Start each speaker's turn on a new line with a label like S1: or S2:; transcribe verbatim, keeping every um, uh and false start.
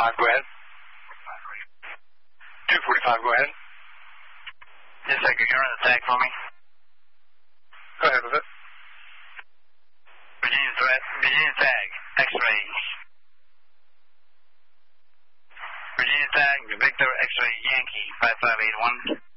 S1: forty-five, go ahead. two forty-five, go ahead.
S2: Yes, sir. Can you run the tag for me?
S1: Go ahead with it.
S2: Virginia threat, Virginia tag, X-ray. Virginia tag, Victor X-ray Yankee, five five eight one.